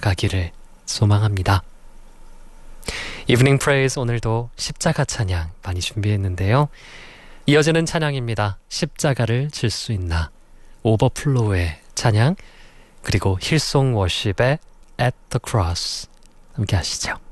나아가기를 소망합니다. 이브닝 프레이즈 오늘도 십자가 찬양 많이 준비했는데요. 이어지는 찬양입니다. 십자가를 질 수 있나, 오버플로우의 찬양, 그리고 힐송 워십의 At the Cross 함께 하시죠.